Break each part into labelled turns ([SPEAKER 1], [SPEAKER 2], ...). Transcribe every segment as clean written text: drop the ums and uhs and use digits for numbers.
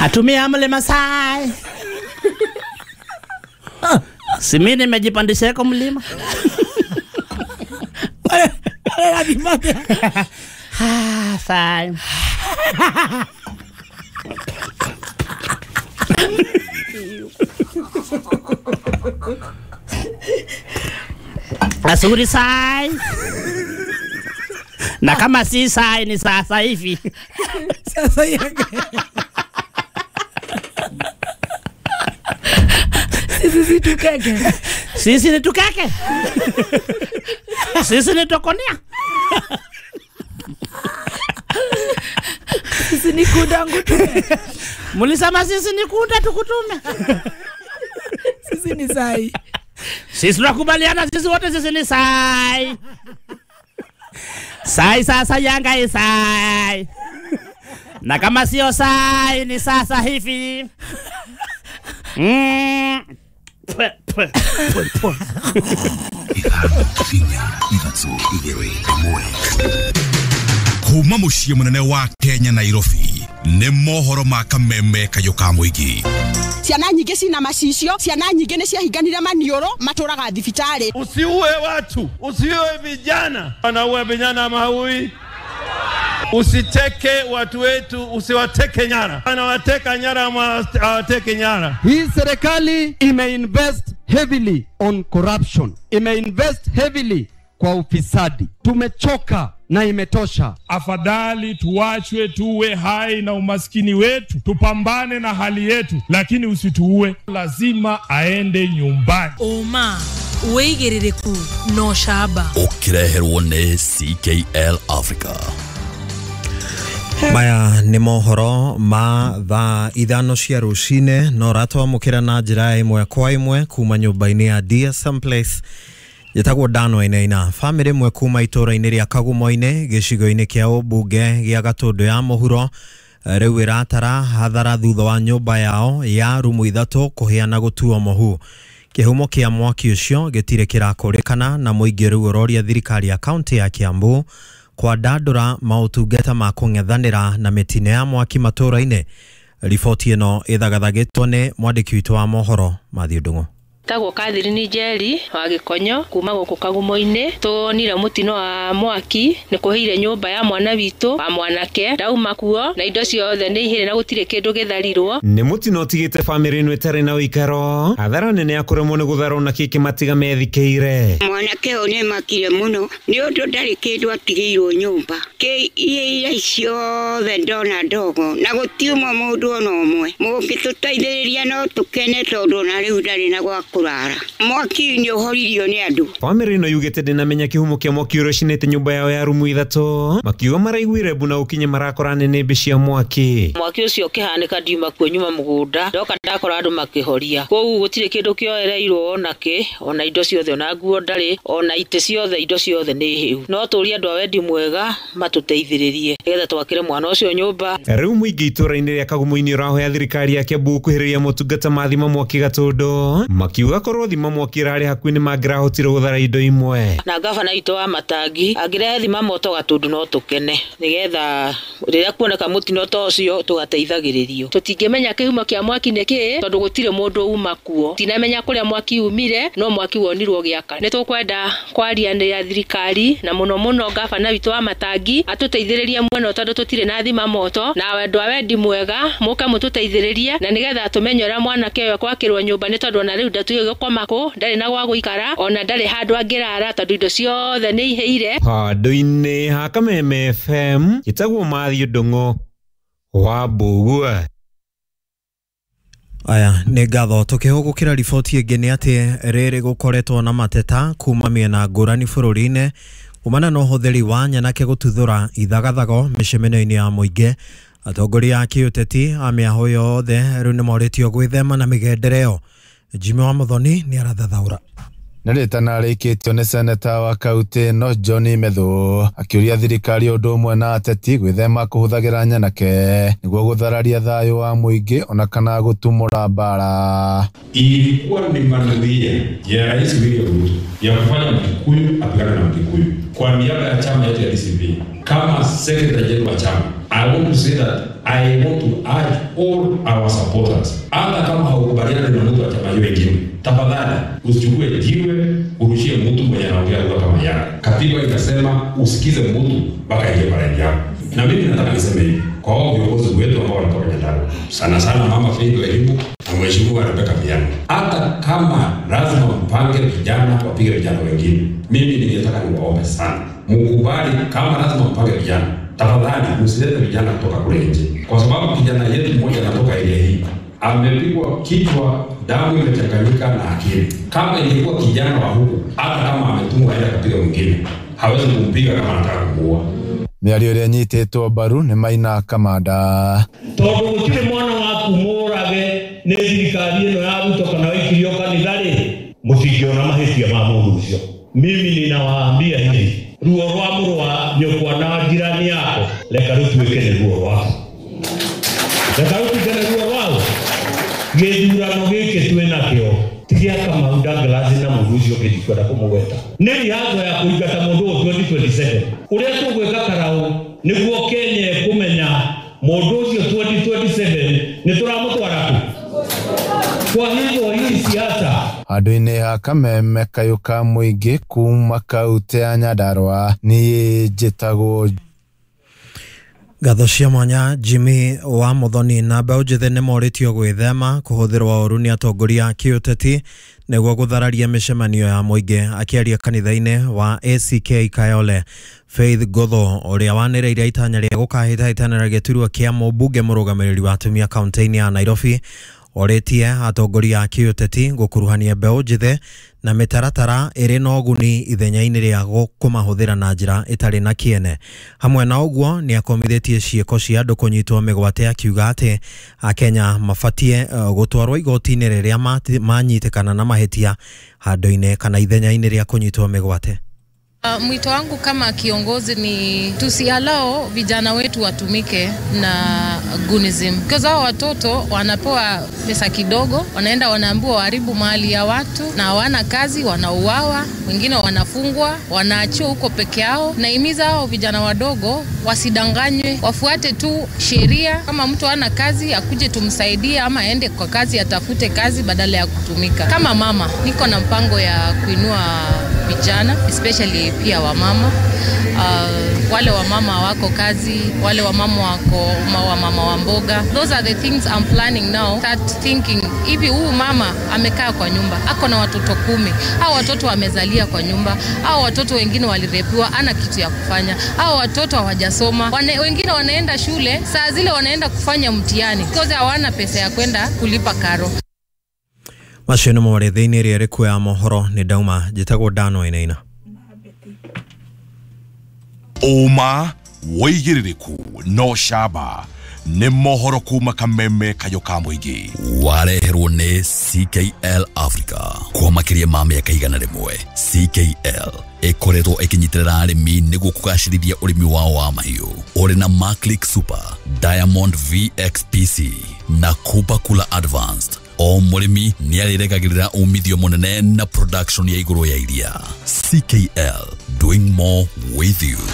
[SPEAKER 1] Atumia mle Masai. Si mimi nimejipandisha kwa mlima. Hadi mmoja. Fine. Asuri sai. Na kama si sai ni sasa hivi.
[SPEAKER 2] Sasa yake. Sisi tukeke.
[SPEAKER 1] Sisi ni tukeke. Sisi ni tokonia.
[SPEAKER 2] Sisi ni kunda ngutume.
[SPEAKER 1] Mulisema sisi ni kunda tukutume.
[SPEAKER 2] Sisi ni sai.
[SPEAKER 1] Sisi tunakubaliana sisi wote sisi ni sai. Sai sasa Yanga ni sai. Na kama sio sai ni sasa hivi.
[SPEAKER 3] Kuma muciĩ munene wa Kenya Nairobi nĩ mohoro ma kameme kayoka muigi.
[SPEAKER 4] Ciana nyingĩ cina macicio, ciana nyingĩ nĩ ciahinganire maniũrũ matũraga thibitari.
[SPEAKER 5] Usiue watu, usiue vijana. Wanaua vijana mahui. Usiteke watu wetu, usiwateke nyara. Anawateka nyara awateke nyara.
[SPEAKER 6] Hii serikali imeinvest heavily on corruption. Imeinvest heavily kwa ufisadi. Tumechoka na imetosha.
[SPEAKER 5] Afadhali tuachwe tuwe hai na umaskini wetu, tupambane na hali yetu, lakini usituue. Lazima aende nyumbani.
[SPEAKER 2] Oma, uigirireku no shaba.
[SPEAKER 3] Ukireherwo nĩ CKL Africa.
[SPEAKER 7] Maya nĩ mohoro ma thaa ithano cia rũcinĩ no ratwamũkĩra na njĩra ĩmwe kwa ĩmwe kuma nyũmba-inĩ ya DSM Place yetagwo Ndano-inĩ family ĩmwe kuma itũra-inĩ rĩa Kagumo-inĩ gĩcigo-inĩ kĩa ũmbunge gĩa Gatũndũ ya mũhuro rĩu ĩratara hathara thutha wa nyũmba yao ya rumu ithatũ kũhĩa gũtuo mũhu. Kĩhumo kĩa mwaki ũcio gĩtirĩ kĩrakũrĩkana na mũingĩ rĩu ũroria thirikari ya kaunti ya Kiambu kwa ndandũra maũtungata ma kũng'ethanĩra na mĩtino ya mwaki matũra-inĩ. Riboti ĩno ĩthagathagĩtwo nĩ mwandĩki witũ wa mohoro Mathiũ Ndung'u.
[SPEAKER 8] Tagwo Catherine Njeri wa Gĩkonyo kuma gũkũ Kagumo-inĩ tũnire mũtino wa mwaki nĩ kũhĩire nyũmba ya mwana witũ wa mwanake ndauma kuo na indo ciothe nĩ ihĩire na gũtirĩ kĩndũ gĩtharirwo.
[SPEAKER 9] Nĩ mũtino tigĩte family ĩno ĩtarĩ na ũikaro, hathara nene ya kũremwo nĩ gũtharwo na kĩkĩ matiga methikĩire.
[SPEAKER 10] Mwanake ũyũ nĩ makire mũno nĩ ũndũ ndarĩ kĩndũ atigĩirwo nyũmba. Iria ciothe ndona ndogo na gũtiuma mũndũ ona ũmwe. Mũngĩtũteithĩrĩria no tũkene tondũ ona rĩu ndarĩ na gwa kurara. Mwaki nĩ ũhoririo nĩ andũ.
[SPEAKER 9] Family ĩno yugĩte ndĩnamenya kĩhumo kĩa mwaki ũrĩa ũcinĩte nyũmba yao ya rumu ithatũ, makiuga maraiguire mbu na ũkinye marakora nĩnĩmbĩ cia mwaki.
[SPEAKER 8] Mwaki ũcio ũkĩhanĩka ndiuma kuo nyuma mũgũnda, ndoka ndakora andũ makĩhoria. Koguo gũtirĩ kĩndũ kĩoereirwo ona kĩ, ona indo ciothe ona nguo ndarĩ, ona itĩ ciothe indo ciothe nĩ hĩu. No tũria andũ a wendi mwega matũteithĩrĩrie nĩgetha twakĩre mwana ũcio nyũmba.
[SPEAKER 9] Rĩu mũingĩ itũra-inĩ rĩa Kagumo-inĩ ũrahoya thirikari ya Kiambu kuhĩrĩria motungata ma thima mwaki Gatũndũ, makiuga korwo thima mwaki rarĩ hakuhĩ nĩ mangĩrahotire gũthara indo imwe.
[SPEAKER 8] Na gavana itũ wa Matangi angĩrehe thima moto Gatũndũ no tũkene nĩgetha rĩrĩa kuoneka mũtino ta ũcio tũgateithagĩrĩrio. Tũtingĩmenya kĩhumo kĩa mwaki nĩ kĩ tondũ gũtirĩ mũndũ uma kuo. Tinamenya kũrĩa mwaki umire no mwaki wonirwo gĩaka. Nĩ tũkwenda kwaria thirikari na mũno gavana witũ wa Matangi atũteithĩrĩrie mwena tondũ tũtirĩ na thima moto na wendo wa wendi mwega mũka mũtũteithĩrĩrie na nĩgetha tũmenye ũrĩa mwanake ũyũ kwakĩrwo nyũmba nĩ tondũ na rĩu ndatũĩ gũkoma kũ ndarĩ na gwa gũikara ona ndarĩ handũ angĩrara tondũ indo ciothe nĩ ihĩire.
[SPEAKER 9] Handũ-inĩ ha Kameme FM gĩtagwo Mathiũ Ndung'u wa Mbugua.
[SPEAKER 7] Aya nĩ ngatho tũkĩhũgũkĩra riboti ĩngĩ nĩ atĩ rĩrĩ gũkoretwo na mateta kuma mĩena ngũrani bũrũri-inĩ kumana na ũhũthĩri wa nyanake gũtuthũra ithagathago mĩcemanio-inĩ ya mũingĩ. Atongoria a kĩũteti a mĩaho yothe rĩu nĩ morĩtio gwĩthema na mĩgendere ĩyo. Jimmy wa Muthoni nĩ arathathaũra.
[SPEAKER 11] Nĩrĩtana rĩkĩtio nĩ seneta wa kaunti no John Methu akĩũria thirikari ũndũ ũmwe na ateti gwĩthema kũhũthagĩra nyanake nĩguo gũthararia thayũ wa mũingĩ ona kana gũtumũra mbara.
[SPEAKER 12] Ilikuwa ni manuia ya Rais William Ruto ya kufanya Mkikuyu apigane na Mkikuyu kwa niaba ya chama yetu ya DCP kama secretary wa chama I want to say that I want to urge all our supporters, hata kama haukubaliana na mtu wa chama hiyo wengine, tafadhali usichukue jiwe urushie mtu mwenye anaongea lugha kama yako. Katiba inasema usikize mtu mpaka ingie pale yako. Na mimi nataka niseme hivi kwa wao viongozi wetu ambao wanatoka Nyandarua, sana sana mama Faith Elimu na mheshimiwa Rebecca Miano, hata kama lazima mpange vijana wapige vijana wengine, mimi ningetaka niwaombe sana mkubali kama lazima mpange vijana, tafadhali msilete vijana kutoka kule nje, kwa sababu kijana yetu mmoja anatoka area hii amepigwa kichwa, damu imechanganyika na akili. Kama ilikuwa kijana wa huku, hata kama ametumwa aende kupiga mwingine, hawezi kumpiga kama anataka kumuua.
[SPEAKER 11] Miario iria nyititwo mbaru ni Maina Kamanda.
[SPEAKER 13] Tondu gutire mwana waku murage ni thirikari ino ya Ruto kana waikirio kanitha ri mutingiona mahitia ma mundu ucio. Mimi ninawaambia hivi, ruo rwa muru wa nyokwa na jirani yako leka rutuike ni ruo rwako, leka rutuike ni ruo rwako. Githurano giki twinakio tigia kama Douglas na mundu ucio ngikwenda kumugweta ni rihazo ya kuigata mundu 2027 uria tugweka karau niguo Kenya kumenya mundu ucio 2027 ni turamutwara ku. Kwa hivyo hii siasa
[SPEAKER 11] Andu-ini ha Kameme kayuka muingi kuma kaunti ya Nyandarua ni njitagwo
[SPEAKER 7] Gatho cia mwanya Jimmy wa Muthoni na mbeũ njĩthĩ nĩ moritio gwĩthema kũhũthĩrwo ũru nĩ atongoria a kĩũteti nĩguo gũthararia mĩcemanio ya mũingĩ. Akĩaria kanitha-inĩ wa ACK Kayole, Faith Gotho ũrĩa wanĩrĩire itanya rĩa gũkahĩtahĩtanĩra gĩturwa kĩa mũmbunge mũrũgamĩrĩri wa atumia kaunti-inĩ ya Nairobi, oretie atongoria a kĩũteti gũkuruhania mbeũ njĩthĩ na mĩtaratara ĩrĩ na ũguni ithenya-inĩ rĩa kũmahũthĩra na njĩra ĩtarĩ na kĩene. Hamwe na ũguo nĩ akomithĩtie ciĩko cia andũ kũnyitwo mĩgwate, akiuga atĩ Akenya mabatie gũtwarwo igoti-inĩ rĩrĩa manyitĩkana na mahĩtia handũ-inĩ kana ithenya-inĩ rĩa kũnyitwo mĩgwate.
[SPEAKER 14] Mwito wangu kama kiongozi ni tusialao vijana wetu watumike na gunism. Because hao watoto wanapewa pesa kidogo, wanaenda wanaambiwa waharibu mali ya watu na hawana kazi, wanauawa, wengine wanafungwa, wanaachiwa huko peke yao. Naimiza hao vijana wadogo wasidanganywe, wafuate tu sheria. Kama mtu hana kazi akuje tumsaidie, ama aende kwa kazi atafute kazi badala ya kutumika. Kama mama niko na mpango ya kuinua vijana, especially pia wamama. Wale wamama wako kazi, wale wamama wako wamama wa mboga. Those are the things I'm planning now. Start thinking, hivi huyu mama amekaa kwa nyumba, ako na watoto 10. Hao watoto wamezalia kwa nyumba. Hao watoto wengine walirepiwa, ana kitu ya kufanya. Hao watoto hawajasoma. Wengine wanaenda shule, saa zile wanaenda kufanya mtihani because hawana pesa ya kwenda kulipa karo.
[SPEAKER 7] Macio nĩ more thĩinĩ rĩa rĩkuo ya mohoro nĩ ndauma njĩtagwo Dano Inaina.
[SPEAKER 3] Uma woigĩrĩrĩku no camba nĩ mohoro kuma Kameme kayuka mũingĩ.
[SPEAKER 15] Wareherwo nĩ CKL Africa kwa makĩria ma mĩaka 100. CKL ĩkoretwo ĩkĩnyitĩrĩra arĩmi nĩguo kũgacĩrithia ũrĩmi wao wa mahiũ. Ũrĩ na Maclick Super, Diamond VXPC na Cooper Cooler Advanced. O mũrĩmi nĩ arĩregagĩrĩra umithio mũnene na production ya igũrũ ya iria. CKL, doing more with you.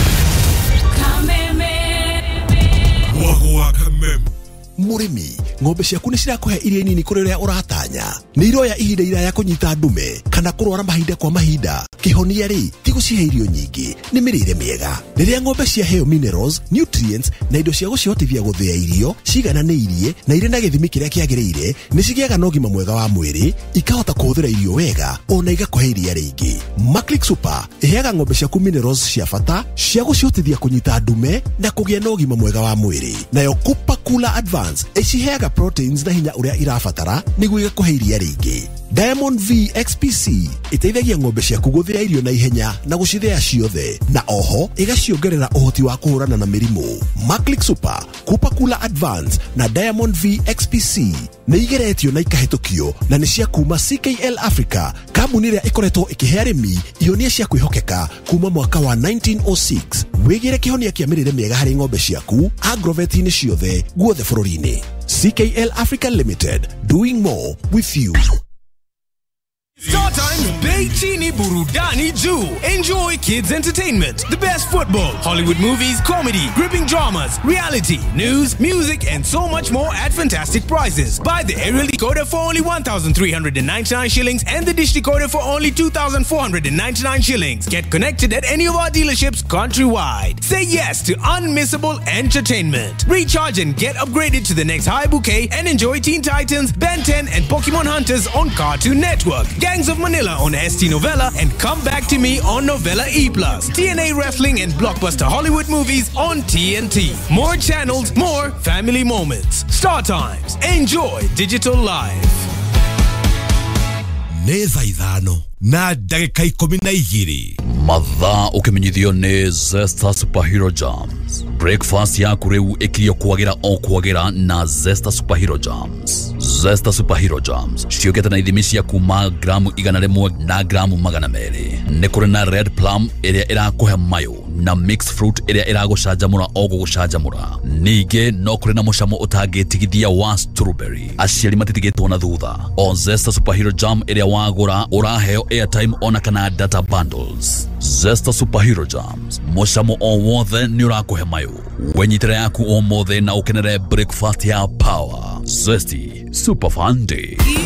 [SPEAKER 3] Wagwa Kameme.
[SPEAKER 16] Murimi, ng'ombe ciaku nĩ cirakũhe iria nini kũrĩ ũrĩa ũratanya. Nĩ iroya ihinda iraya kũnyita ndume kana kũrwara mahinda kwa mahinda. Kĩhonia rĩ, ti gũcihe irio nyingĩ, nĩ mĩrĩre mĩega. Rĩrĩa ng'ombe ciaheo minerals, nutrients na indo cia gũcihotithia gũthĩa irio cigananĩirie na irĩ na gĩthimi kĩrĩa kĩagĩrĩire, nĩ cigĩaga na ũgima mwega wa mwĩrĩ, ikahota kũhũthĩra irio wega, ona igakũhe iria rĩingĩ. Maclick Super ĩheaga ng'ombe ciaku minerals cia bata cia gũcihotithia kũnyita ndume na kũgĩa na ũgima mwega wa mwĩrĩ. Nayo Cooper Cooler Advance ĩciheaga proteins na hinya ũrĩa irabatara nĩguo igakũhe iria rĩingĩ. Diamond VXPC ĩteithagia ng'ombe ciaku gũthĩa irio na ihenya na gũcithĩa ciothe, na oho ĩgaciongerera ũhoti wa kũhũrana na mĩrimũ. Maclick Super, Cooper Cooler Advance na Diamond VXPC nĩ igeretio na ikahĩtũkio na nĩ cia kuma CKL Africa, kambuni ĩrĩa ĩkoretwo ĩkĩhe arĩmi ihonia cia kwĩhokeka kuma mwaka wa 1906. Wĩgĩre kĩhonia kĩa mĩrĩre mĩega harĩ ng'ombe ciaku agrovet-inĩ ciothe guothe bũrũri-inĩ. CKL Africa Limited, doing more with you.
[SPEAKER 17] StarTimes Bei Chini Burudani Juu. Enjoy kids entertainment, the best football, Hollywood movies, comedy, gripping dramas, reality, news, music, and so much more at fantastic prices. Buy the aerial decoder for only 1,399 shillings and the dish decoder for only 2,499 shillings. Get connected at any of our dealerships countrywide. Say yes to unmissable entertainment. Recharge and get upgraded to the next high bouquet and enjoy Teen Titans, Ben 10, and Pokemon Hunters on Cartoon Network. Gangs of Manila on ST Novella and Come Back to Me on Novella E+. TNA Wrestling and Blockbuster Hollywood movies on TNT. More channels, more family moments. StarTimes. Enjoy digital life.
[SPEAKER 16] Neza idhano na dakika 12
[SPEAKER 15] mathaa ukimenyithio ni Zesta Superhero Jams. Breakfast yaku riu ikirio kwagira na Zesta Superhero Jams. Zesta Superhero Jams ciogete na ithimi cia kuma gramu 100 na gramu 200. Ni kuri na red plum iria irakuhe mayo na mixed fruit iria iragucanjamura gucanjamura. Ninge no kuri na mucamo utangitigithia wa strawberry. Aciari matitigitwo na thutha. On Zesta Superhero Jam iria wagura uraheo airtime ona kana data bundles. Zesta Superhero Jams. Mucamo o wothe ni urakuhe mayo. Wenyitire yaku o mothe na ukenere breakfast ya power. Zesty Super Fun Day.